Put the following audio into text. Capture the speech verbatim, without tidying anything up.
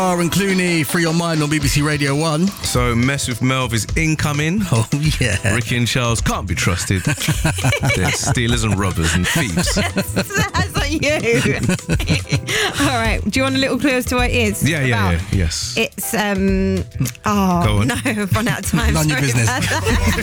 And Clooney, Free Your Mind on B B C Radio one. So, Mess with Melv is incoming. Oh, yeah. Ricky and Charles can't be trusted. They're stealers and robbers and thieves. That's not you. All right. Do you want a little clue as to what it is? Yeah, yeah, about? yeah. Yes. It's, um... Oh, Go on. no, I've run out of time. None of your Sorry business. about that.